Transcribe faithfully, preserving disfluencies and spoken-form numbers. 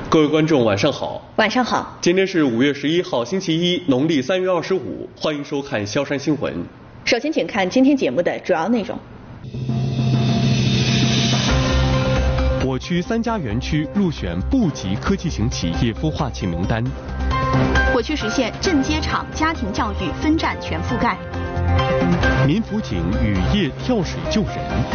各位观众，晚上好。 晚上好。 今天是五月十一号，星期一，农历三月二十五。欢迎收看萧山新闻。 首先，请看今天节目的主要内容。 我区三家园区入选部级科技型企业孵化器名单。 我区实现镇街场家庭教育分站全覆盖。 民辅警雨夜跳水救人。